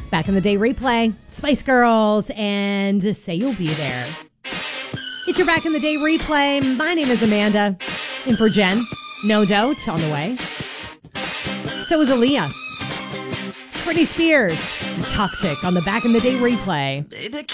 Back in the Day replay, Spice Girls, and Say You'll Be There. It's your Back in the Day replay. My name is Amanda. In for Jen. No Doubt on the way. So is Aaliyah. Britney Spears. Toxic on the Back in the Day replay. Baby,